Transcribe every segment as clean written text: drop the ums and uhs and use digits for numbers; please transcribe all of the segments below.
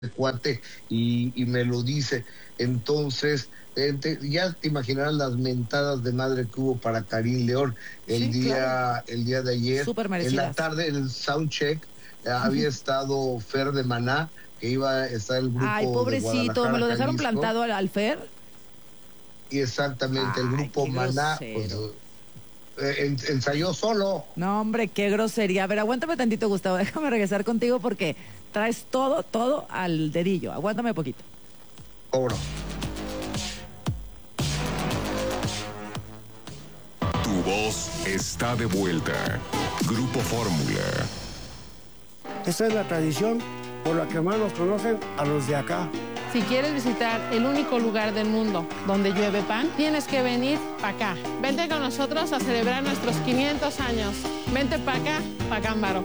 cuate y me lo dice. Entonces, ya te imaginarás las mentadas de madre que hubo para Karim León claro. el día de ayer. Súper En merecidas. la tarde, en el soundcheck, había estado Fer de Maná, que iba a estar el grupo. Ay, de pobrecito, me lo dejaron Jalisco. plantado al Fer. Y exactamente, el grupo qué Maná, pues, ensayó solo. No, hombre, qué grosería. A ver, aguántame tantito, Gustavo. Déjame regresar contigo porque traes todo al dedillo. Aguántame poquito. Cobro. Tu voz está de vuelta. Grupo Fórmula. Esta es la tradición por la que más nos conocen a los de acá. Si quieres visitar el único lugar del mundo donde llueve pan, tienes que venir para acá. Vente con nosotros a celebrar nuestros 500 años. Vente para acá, pa' Cámbaro.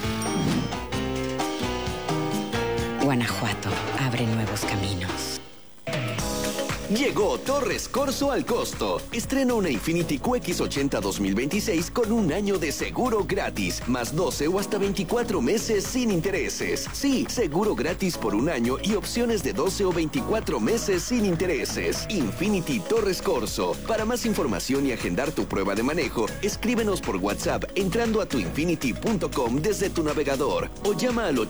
Guanajuato abre nuevos caminos. Llegó Torres Corso al costo. Estrena una Infiniti QX80 2026 con un año de seguro gratis, más 12 o hasta 24 meses sin intereses. Sí, seguro gratis por un año y opciones de 12 o 24 meses sin intereses. Infiniti Torres Corso. Para más información y agendar tu prueba de manejo, escríbenos por WhatsApp entrando a tuinfinity.com desde tu navegador o llama al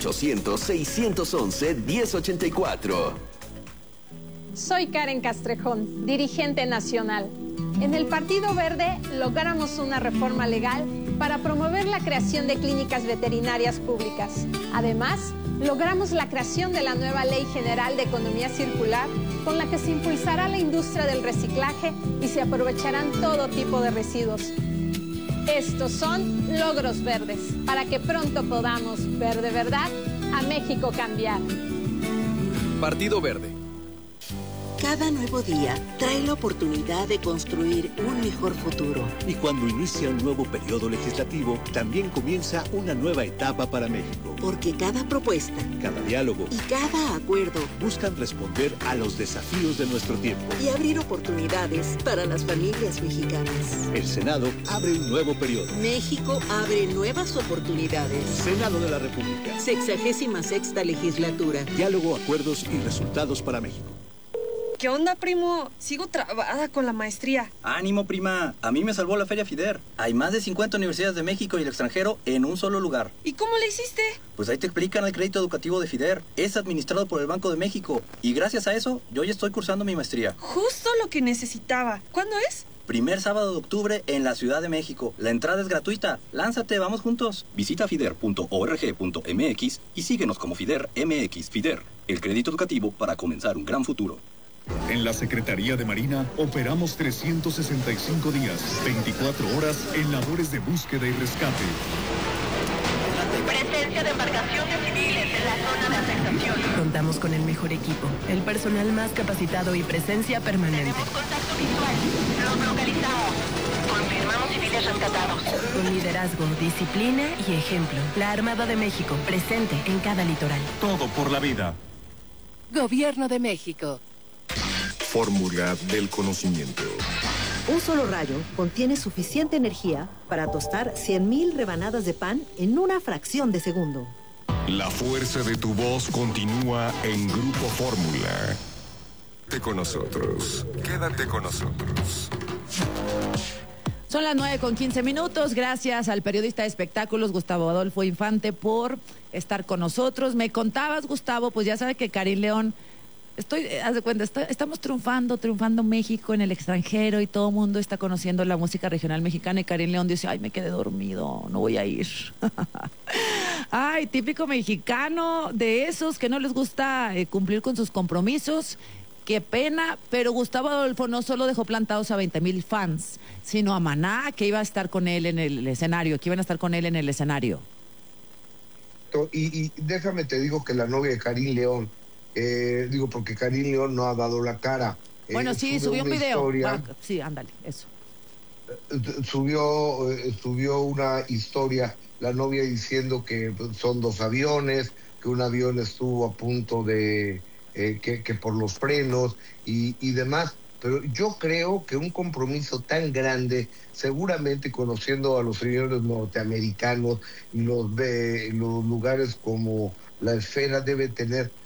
800-611-1084. Soy Karen Castrejón, dirigente nacional. En el Partido Verde logramos una reforma legal para promover la creación de clínicas veterinarias públicas. Además, logramos la creación de la nueva Ley General de Economía Circular, con la que se impulsará la industria del reciclaje y se aprovecharán todo tipo de residuos. Estos son logros verdes, para que pronto podamos ver de verdad a México cambiar. Partido Verde. Cada nuevo día trae la oportunidad de construir un mejor futuro. Y cuando inicia un nuevo periodo legislativo, también comienza una nueva etapa para México. Porque cada propuesta, cada diálogo y cada acuerdo buscan responder a los desafíos de nuestro tiempo y abrir oportunidades para las familias mexicanas. El Senado abre un nuevo periodo. México abre nuevas oportunidades. Senado de la República. 66ª legislatura. Diálogo, acuerdos y resultados para México. ¿Qué onda, primo? Sigo trabada con la maestría. ¡Ánimo, prima! A mí me salvó la Feria FIDER. Hay más de 50 universidades de México y el extranjero en un solo lugar. ¿Y cómo le hiciste? Pues ahí te explican el crédito educativo de FIDER. Es administrado por el Banco de México. Y gracias a eso, yo ya estoy cursando mi maestría. Justo lo que necesitaba. ¿Cuándo es? Primer sábado de octubre en la Ciudad de México. La entrada es gratuita. Lánzate, vamos juntos. Visita fider.org.mx y síguenos como FIDER MX. FIDER, el crédito educativo para comenzar un gran futuro. En la Secretaría de Marina operamos 365 días, 24 horas en labores de búsqueda y rescate. Presencia de embarcaciones civiles en la zona de afectación. Contamos con el mejor equipo, el personal más capacitado y presencia permanente. Tenemos contacto visual. Los localizamos. Confirmamos civiles rescatados. Con liderazgo, disciplina y ejemplo. La Armada de México, presente en cada litoral. Todo por la vida. Gobierno de México. Fórmula del conocimiento. Un solo rayo contiene suficiente energía para tostar 100,000 rebanadas de pan en una fracción de segundo. La fuerza de tu voz continúa en Grupo Fórmula. Quédate con nosotros. Quédate con nosotros. Son las 9:15. Gracias al periodista de espectáculos Gustavo Adolfo Infante por estar con nosotros. Me contabas, Gustavo, pues ya sabe que Karim León... haz de cuenta, estamos triunfando México en el extranjero y todo el mundo está conociendo la música regional mexicana y Karim León dice, ay, me quedé dormido, no voy a ir. Ay, típico mexicano de esos que no les gusta cumplir con sus compromisos. Qué pena, pero Gustavo Adolfo no solo dejó plantados a 20,000 fans, sino a Maná, que iba a estar con él en el escenario, que iban a estar con él en el escenario. Y déjame te digo que la novia de Karim León, porque Karim León no ha dado la cara. Bueno, sí, subió un video. Sí, ándale, eso. Subió una historia, la novia diciendo que son 2 aviones, que un avión estuvo a punto de, que por los frenos y demás. Pero yo creo que un compromiso tan grande, seguramente conociendo a los señores norteamericanos y los lugares como la esfera, debe tener